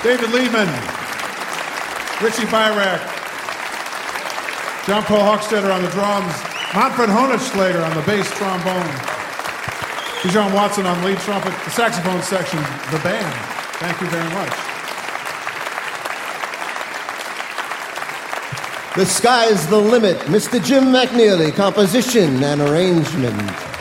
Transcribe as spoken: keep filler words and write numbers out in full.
David Lehman, Richie Byrack, John Paul Hochstetter on the drums, Manfred Honigschlager on the bass trombone, Bijan Watson on lead trumpet, the saxophone section, the band. Thank you very much. The Sky's the Limit, Mister Jim McNeely, composition and arrangement.